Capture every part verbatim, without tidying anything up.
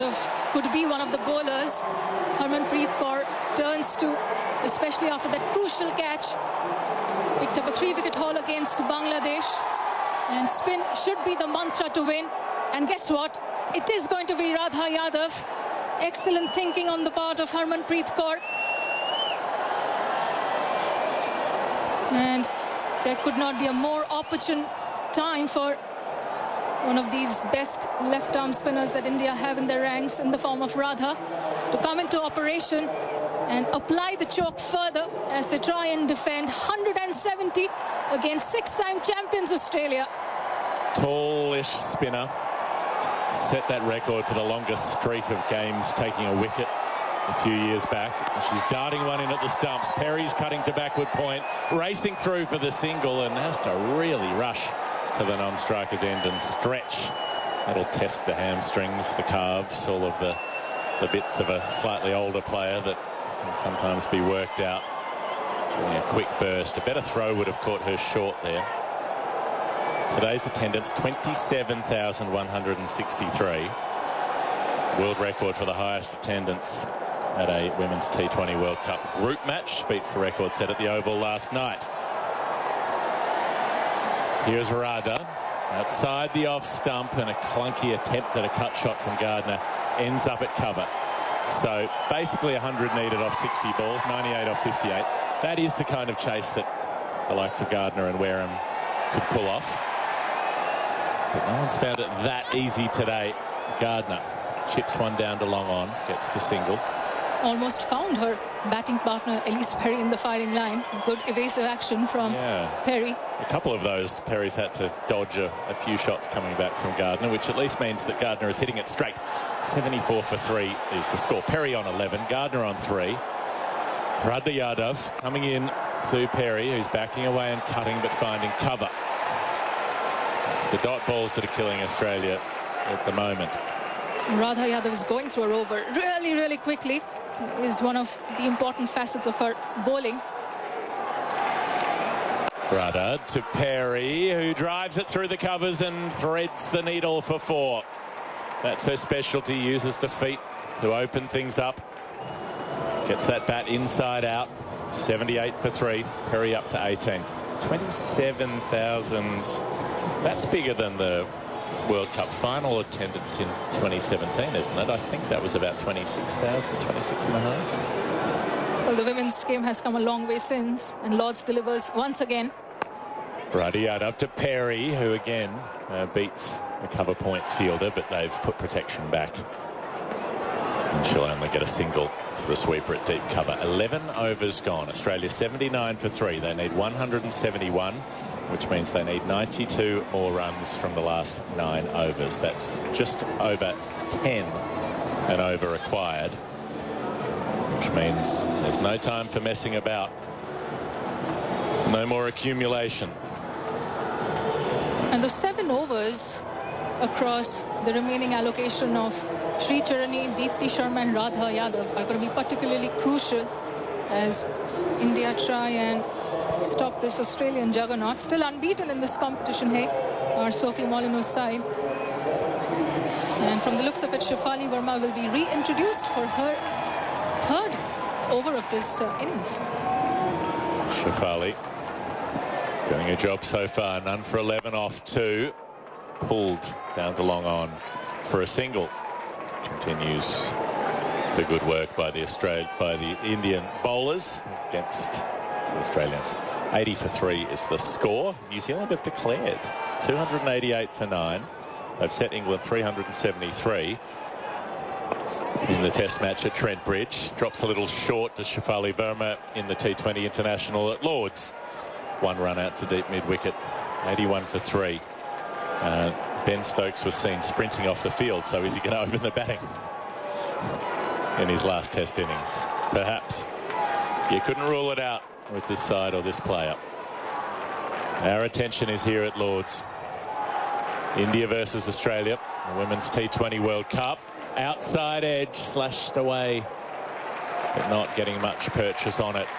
could be one of the bowlers. Harmanpreet Kaur turns to, especially after that crucial catch, picked up a three-wicket haul against Bangladesh, and spin should be the mantra to win. And guess what? It is going to be Radha Yadav. Excellent thinking on the part of Harmanpreet Kaur. And there could not be a more opportune time for one of these best left-arm spinners that India have in their ranks in the form of Radha to come into operation and apply the choke further as they try and defend one hundred seventy against six-time champions Australia. Tallish spinner. Set that record for the longest streak of games taking a wicket a few years back. She's darting one in at the stumps. Perry's cutting to backward point, racing through for the single, and has to really rush to the non-striker's end and stretch. That'll test the hamstrings, the calves, all of the, the bits of a slightly older player that can sometimes be worked out. Showing a quick burst. A better throw would have caught her short there. Today's attendance, twenty-seven thousand one hundred sixty-three. World record for the highest attendance at a Women's T twenty World Cup group match. Beats the record set at the Oval last night. Here's Radha outside the off stump, and a clunky attempt at a cut shot from Gardner ends up at cover. So basically one hundred needed off sixty balls, ninety-eight off fifty-eight. That is the kind of chase that the likes of Gardner and Wareham could pull off. But no one's found it that easy today. Gardner chips one down to long on, gets the single. Almost found her batting partner Elise Perry in the firing line. Good evasive action from yeah. Perry. A couple of those, Perry's had to dodge a, a few shots coming back from Gardner, which at least means that Gardner is hitting it straight. seventy-four for three is the score. Perry on eleven, Gardner on three. Radha Yadav coming in to Perry, who's backing away and cutting but finding cover. It's the dot balls that are killing Australia at the moment. Radha Yadav is going through her over really, really quickly. Is one of the important facets of her bowling. Radha to Perry, who drives it through the covers and threads the needle for four. That's her specialty, uses the feet to open things up. Gets that bat inside out. seventy-eight for three. Perry up to eighteen. twenty-seven thousand. That's bigger than the World Cup final attendance in twenty seventeen, isn't it? I think that was about twenty-six thousand, twenty-six and a half. Well, the women's game has come a long way since, and Lords delivers once again. Radha Yadav to Perry, who again uh, beats the cover point fielder, but they've put protection back. And she'll only get a single to the sweeper at deep cover. eleven overs gone. Australia seventy-nine for three. They need one hundred seventy-one, which means they need ninety-two more runs from the last nine overs. That's just over ten an over required, which means there's no time for messing about. No more accumulation. And the seven overs across the remaining allocation of Sri Charani, Deepti Sharma and Radha Yadav are going to be particularly crucial as India try and stop this Australian juggernaut. Still unbeaten in this competition, hey, our Sophie Molyneux's side. And from the looks of it, Shefali Verma will be reintroduced for her third over of this uh, innings. Shefali doing a job so far. None for eleven off two. Pulled down to long on for a single. Continues the good work by the Australia, by the Indian bowlers against the Australians. eighty for three is the score. New Zealand have declared two hundred eighty-eight for nine. They've set England three hundred seventy-three in the test match at Trent Bridge. Drops a little short to Shefali Verma in the T twenty International at Lords. One run out to deep mid-wicket. eighty-one for three. Uh, Ben Stokes was seen sprinting off the field, so is he going to open the batting in his last test innings? Perhaps. You couldn't rule it out with this side or this player. Our attention is here at Lords. India versus Australia, the Women's T twenty World Cup. Outside edge, slashed away, but not getting much purchase on it.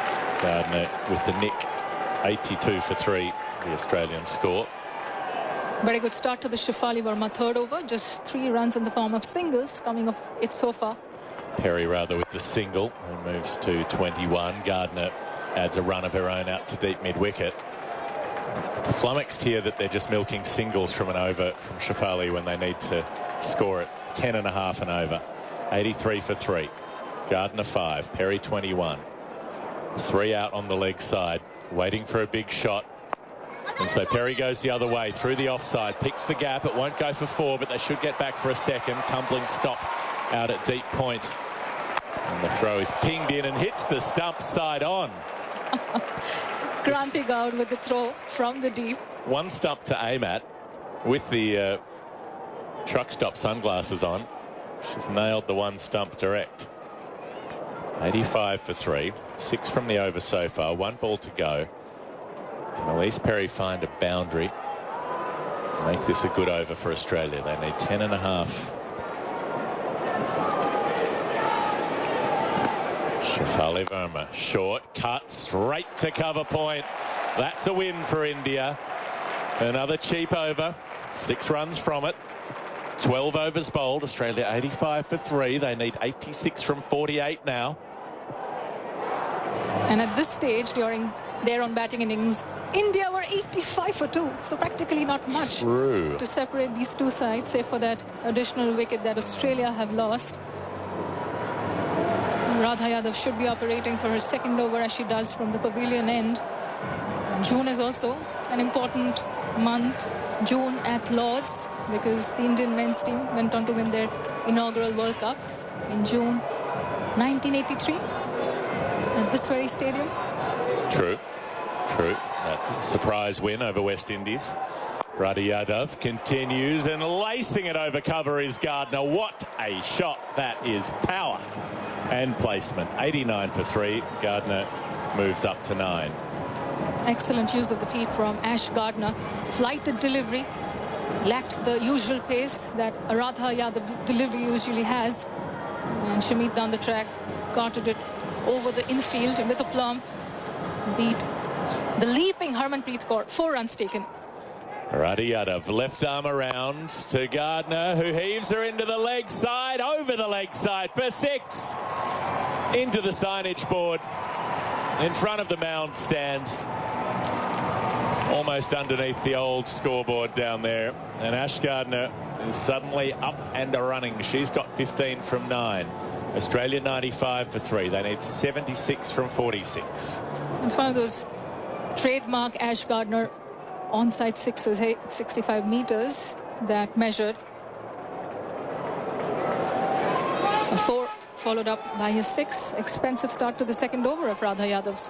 Gardner with the nick, eighty-two for three, the Australian score. Very good start to the Shefali Verma third over. Just three runs in the form of singles coming off it so far. Perry rather with the single, who moves to twenty-one. Gardner adds a run of her own out to deep mid-wicket. Flummoxed here that they're just milking singles from an over from Shefali when they need to score it. ten and a half and over. eighty-three for three. Gardner five, Perry twenty-one. Three out on the leg side, waiting for a big shot. And so Perry goes the other way through the offside, picks the gap. It won't go for four, but they should get back for a second. Tumbling stop out at deep point. And the throw is pinged in and hits the stump side on. Granting out with the throw from the deep. One stump to aim at with the uh, truck stop sunglasses on. She's nailed the one stump direct. eighty-five for three. Six from the over so far. One ball to go. Can Elise Perry find a boundary? Make this a good over for Australia. They need ten and a half. Shefali Verma, short, cut, straight to cover point. That's a win for India. Another cheap over. Six runs from it. twelve overs bowled. Australia eighty-five for three. They need eighty-six from forty-eight now. And at this stage, during their own batting innings, India were eighty-five for two. So practically not much True. to separate these two sides, save for that additional wicket that Australia have lost. Radha Yadav should be operating for her second over as she does from the pavilion end. June is also an important month. June at Lords, because the Indian men's team went on to win their inaugural World Cup in June nineteen eighty-three at this very stadium. True. True. That surprise win over West Indies. Radha Yadav continues, and lacing it over cover is Gardner. What a shot. That is power and placement. eighty-nine for three. Gardner moves up to nine. Excellent use of the feet from Ash Gardner. Flighted delivery. Lacked the usual pace that a Radha Yadav delivery usually has. And Shamit down the track carted it over the infield with a plum. Beat the leaping Harmanpreet Kaur. Four runs taken. Radha Yadav, left arm around to Gardner, who heaves her into the leg side, over the leg side for six. Into the signage board, in front of the mound stand. Almost underneath the old scoreboard down there. And Ash Gardner is suddenly up and a running. She's got fifteen from nine. Australia ninety-five for three. They need seventy-six from forty-six. It's one of those trademark Ash Gardner onside sixes, hey, sixty-five meters that measured. A four followed up by his six. Expensive start to the second over of Radha Yadav's.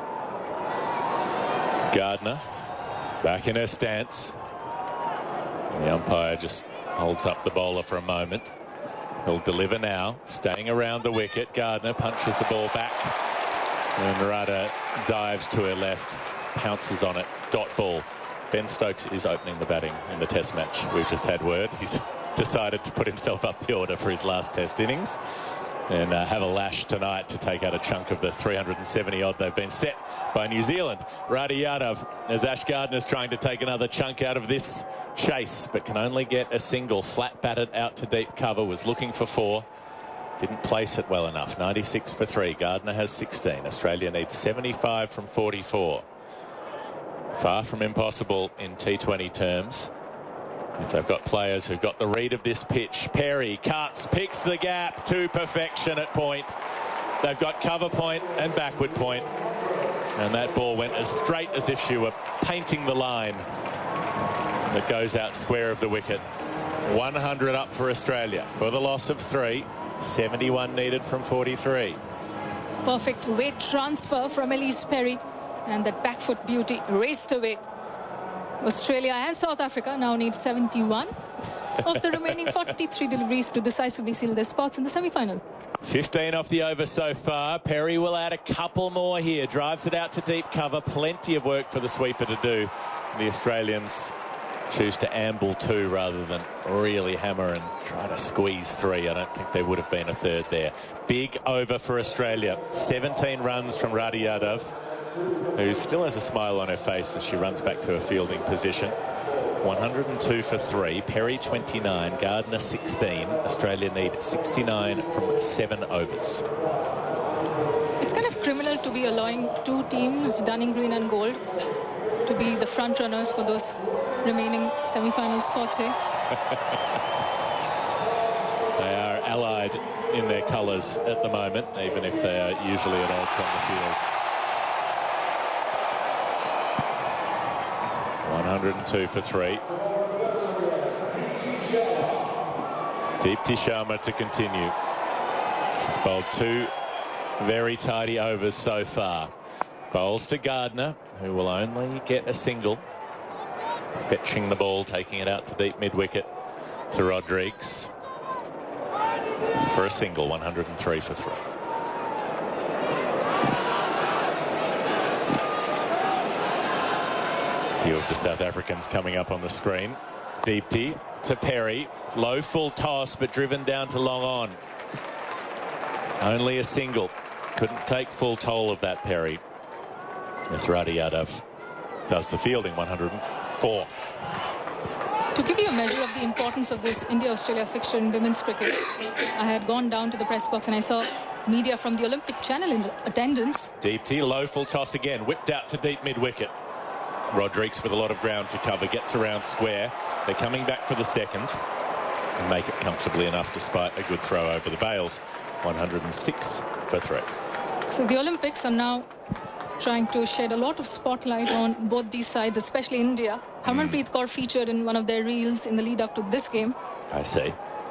Gardner back in her stance. The umpire just holds up the bowler for a moment. He'll deliver now, staying around the wicket. Gardner punches the ball back. And Radha dives to her left, pounces on it. Dot ball. Ben Stokes is opening the batting in the test match. We've just had word. He's decided to put himself up the order for his last test innings and uh, have a lash tonight to take out a chunk of the three hundred seventy odd they've been set by New Zealand. Radha Yadav, as Ash Gardner's trying to take another chunk out of this chase, but can only get a single. Flat batted out to deep cover, was looking for four. Didn't place it well enough. ninety-six for three. Gardner has sixteen. Australia needs seventy-five from forty-four. Far from impossible in T twenty terms. If they've got players who've got the read of this pitch. Perry cuts, picks the gap to perfection at point. They've got cover point and backward point. And that ball went as straight as if she were painting the line. It goes out square of the wicket. one hundred up for Australia for the loss of three. seventy-one needed from forty-three. Perfect weight transfer from Elise Perry. And that back foot beauty raced away. Australia and South Africa now need seventy-one of the remaining forty-three deliveries to decisively seal their spots in the semi-final. fifteen off the over so far. Perry will add a couple more here. Drives it out to deep cover. Plenty of work for the sweeper to do. The Australians choose to amble two rather than really hammer and try to squeeze three. I don't think there would have been a third there. Big over for Australia. seventeen runs from Radha Yadav, who still has a smile on her face as she runs back to her fielding position. one hundred two for three. Perry twenty-nine. Gardner sixteen. Australia need sixty-nine from seven overs. It's kind of criminal to be allowing two teams, Dunning Green and Gold, to be the front runners for those remaining semi-final spots here. They are allied in their colours at the moment, even if they are usually at odds on the field. one hundred two for three. Deepti Sharma to continue. She's bowled two very tidy overs so far. Bowls to Gardner, who will only get a single. Fetching the ball, taking it out to deep mid-wicket to Rodrigues. For a single, one hundred three for three. A few of the South Africans coming up on the screen. Deepti to Perry. Low full toss, but driven down to long on. Only a single. Couldn't take full toll of that, Perry. As Radiyadav does the fielding, one hundred four. To give you a measure of the importance of this India-Australia fixture in women's cricket, I had gone down to the press box and I saw media from the Olympic Channel in attendance. Deepti, low full toss again, whipped out to deep mid-wicket. Rodrigues with a lot of ground to cover, gets around square. They're coming back for the second and make it comfortably enough despite a good throw over the bails. one hundred six for three. So the Olympics are now trying to shed a lot of spotlight on both these sides, especially India. Harmanpreet Kaur featured in one of their reels in the lead up to this game. I see.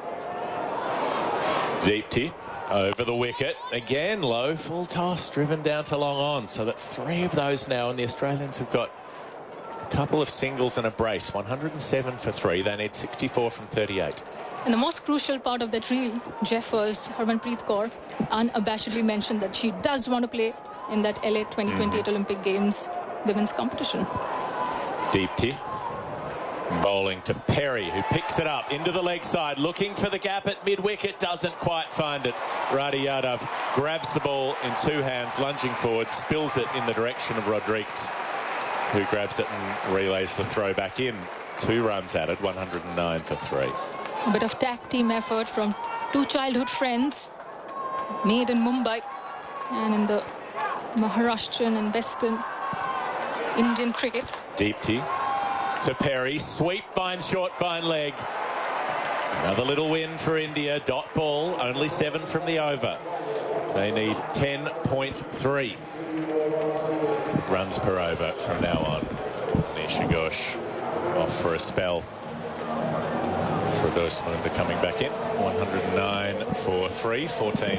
Deepti over the wicket. Again, low full toss, driven down to long on. So that's three of those now, and the Australians have got a couple of singles and a brace. one hundred seven for three. They need sixty-four from thirty-eight. And the most crucial part of that reel, Jeff, was Harmanpreet Kaur unabashedly mentioned that she does want to play in that L A twenty twenty-eight mm. Olympic Games women's competition. Deepti bowling to Perry, who picks it up into the leg side, looking for the gap at mid-wicket, doesn't quite find it. Radiyadav grabs the ball in two hands, lunging forward, spills it in the direction of Rodrigues, who grabs it and relays the throw back in. Two runs added, one hundred nine for three. A bit of tag team effort from two childhood friends, made in Mumbai and in the Maharashtrian and Western Indian cricket. Deepti to Perry. Sweep, fine short, fine leg. Another little win for India. Dot ball, only seven from the over. They need ten point three runs per over from now on. Nisha Ghosh off for a spell. For Dorsmunda coming back in. one hundred nine for three, fourteen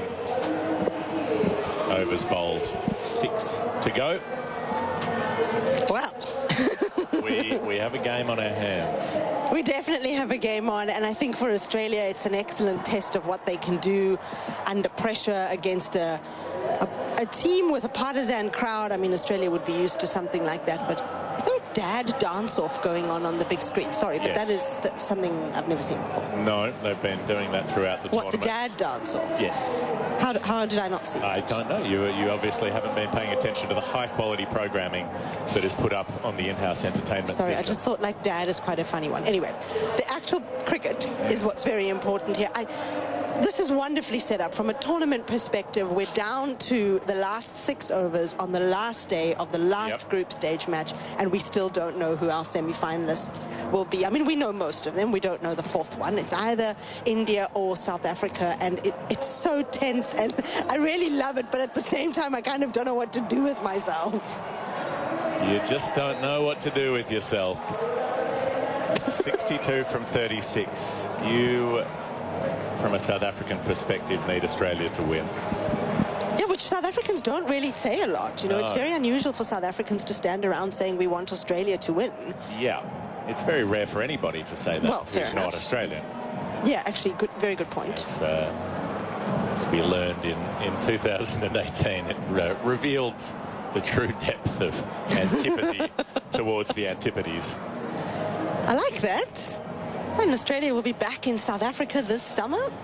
overs bowled, six to go. Wow. we, we have a game on our hands. We definitely have a game on, and I think for Australia it's an excellent test of what they can do under pressure against a, a, a team with a partisan crowd. I mean, Australia would be used to something like that, but is there a dad dance-off going on on the big screen? Sorry, but yes. that is th something I've never seen before. No, they've been doing that throughout the what, tournament. What, the dad dance-off? Yes. How, how did I not see that? I don't know. You, you obviously haven't been paying attention to the high-quality programming that is put up on the in-house entertainment Sorry, system. I just thought, like, dad is quite a funny one. Anyway, the actual cricket is what's very important here. I, This is wonderfully set up. From a tournament perspective, we're down to the last six overs on the last day of the last yep. group stage match, and we still don't know who our semi-finalists will be. I mean, we know most of them. We don't know the fourth one. It's either India or South Africa, and it, it's so tense, and I really love it, but at the same time, I kind of don't know what to do with myself. You just don't know what to do with yourself. sixty-two from thirty-six. You, from a South African perspective, need Australia to win. Yeah, which South Africans don't really say a lot. You know, no. It's very unusual for South Africans to stand around saying we want Australia to win. Yeah, it's very rare for anybody to say that well, who's not Australian. Yeah, actually, good, very good point. As, uh, as we learned in, in two thousand eighteen, it uh, revealed the true depth of antipathy towards the Antipodes. I like that. And Australia will be back in South Africa this summer?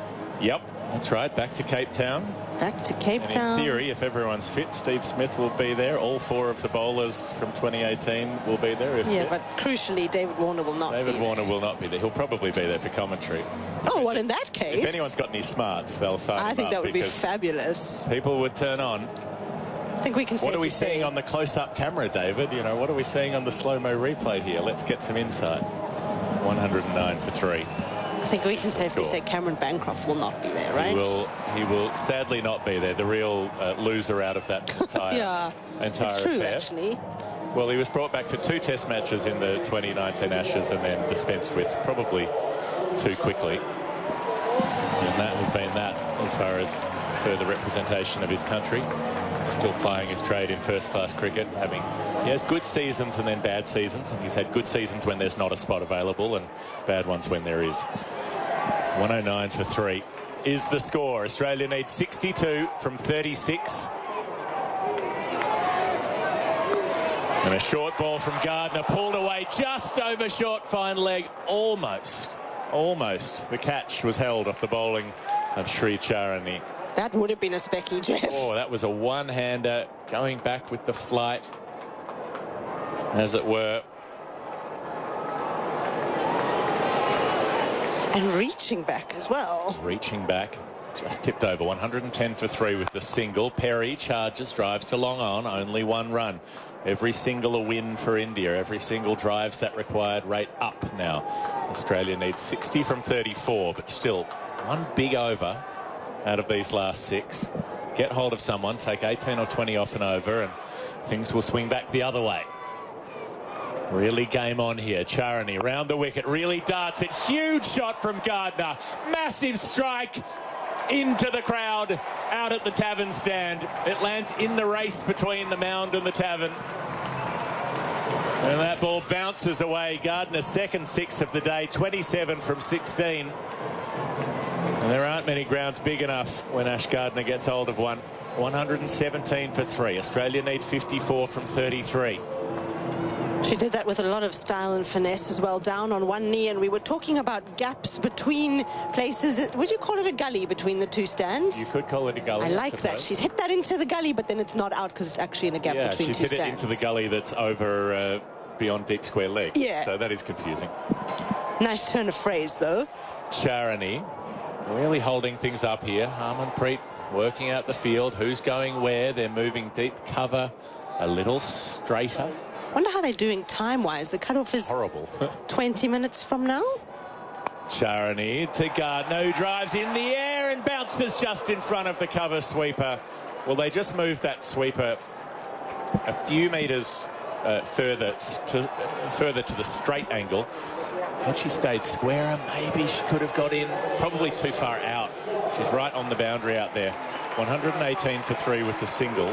Yep, that's right. Back to Cape Town. Back to Cape and Town. In theory, if everyone's fit, Steve Smith will be there. All four of the bowlers from twenty eighteen will be there. If yeah, fit. but crucially, David Warner will not David be Warner there. will not be there. He'll probably be there for commentary. Oh, well, in that case... If anyone's got any smarts, they'll sign I them think up that would be because fabulous. people would turn on. I think we can What are we safely seeing say- on the close-up camera, David? You know, what are we seeing on the slow-mo replay here? Let's get some insight. one hundred nine for three. I think we can safely score. say Cameron Bancroft will not be there, right? He will, he will sadly not be there. The real uh, loser out of that entire, yeah, entire it's true, affair. actually. Well, he was brought back for two test matches in the twenty nineteen Ashes and then dispensed with probably too quickly. And that has been that as far as further representation of his country. Still playing his trade in first-class cricket, having he has good seasons and then bad seasons, and he's had good seasons when there's not a spot available and bad ones when there is. one oh nine for three is the score. Australia needs sixty-two from thirty-six. And a short ball from Gardner, pulled away just over short fine leg, almost, almost. The catch was held off the bowling of Sri Charani. That would have been a specky, Jeff. Oh, that was a one-hander going back with the flight, as it were. And reaching back as well. Reaching back, just tipped over. one hundred ten for three with the single. Perry charges, drives to long on, only one run. Every single a win for India. Every single drives that required rate up now. Australia needs sixty from thirty-four, but still one big over out of these last six. Get hold of someone, take eighteen or twenty off and over, and things will swing back the other way. Really game on here. Charani round the wicket, really darts it. Huge shot from Gardner. Massive strike into the crowd out at the tavern stand. It lands in the race between the mound and the tavern. And that ball bounces away. Gardner's second six of the day, twenty-seven from sixteen. And there aren't many grounds big enough when Ash Gardner gets hold of one. one hundred seventeen for three. Australia need fifty-four from thirty-three. She did that with a lot of style and finesse as well, down on one knee, and we were talking about gaps between places. Would you call it a gully between the two stands? You could call it a gully. I like I that. She's hit that into the gully, but then it's not out because it's actually in a gap yeah, between she's two hit stands. it into the gully that's over uh, beyond deep square leg. Yeah. So that is confusing. Nice turn of phrase, though. Charani really holding things up here. Harmanpreet working out the field. Who's going where? They're moving deep cover a little straighter. Wonder how they're doing time-wise. The cutoff is horrible. twenty minutes from now. Charani to Gardner, who drives in the air and bounces just in front of the cover sweeper. Well, they just moved that sweeper a few metres uh, further to uh, further to the straight angle. Had she stayed squarer, maybe she could have got in. Probably too far out. She's right on the boundary out there. one hundred eighteen for three with the single.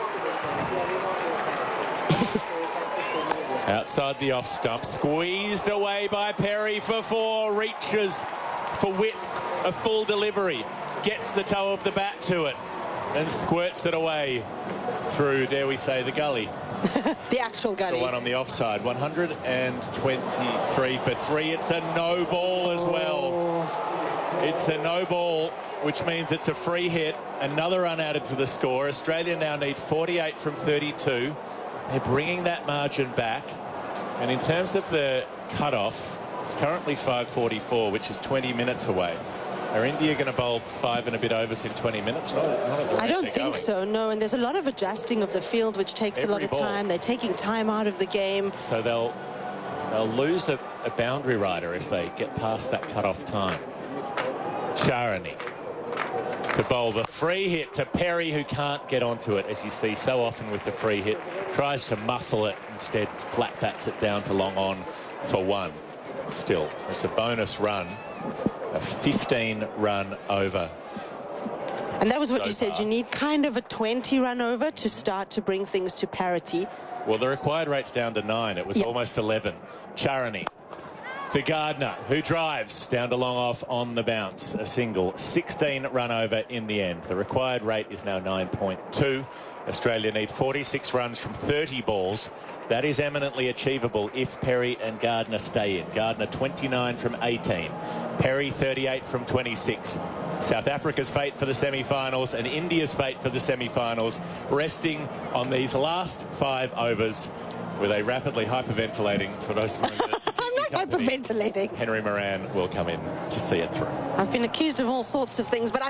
Outside the off stump, squeezed away by Perry for four, reaches for width, a full delivery, gets the toe of the bat to it and squirts it away through, dare we say, the gully. The actual gully. The one on the offside. one hundred twenty-three for three. It's a no ball as well. Oh. It's a no ball, which means it's a free hit. Another run added to the score. Australia now need forty-eight from thirty-two. They're bringing that margin back. And in terms of the cut-off, it's currently five forty-four, which is twenty minutes away. Are India going to bowl five and a bit overs in twenty minutes? Not, not at the rate I don't they're think going. so, no. And there's a lot of adjusting of the field, which takes Every a lot of ball. time. They're taking time out of the game. So they'll they'll lose a, a boundary rider if they get past that cut-off time. Charani to bowl the free hit to Perry, who can't get onto it, as you see so often with the free hit. Tries to muscle it, instead flat bats it down to long on for one. Still, it's a bonus run, a fifteen run over. And that was what So you said. far. You need kind of a twenty run over to start to bring things to parity. Well, the required rate's down to nine. It was Yeah. almost eleven. Charani to Gardner, who drives down to long off on the bounce. A single, sixteen run over in the end. The required rate is now nine point two. Australia need forty-six runs from thirty balls. That is eminently achievable if Perry and Gardner stay in. Gardner twenty-nine from eighteen. Perry thirty-eight from twenty-six. South Africa's fate for the semi-finals and India's fate for the semi-finals resting on these last five overs with a rapidly hyperventilating for those. I'm not hyperventilating. Henry Moran will come in to see it through. I've been accused of all sorts of things, but I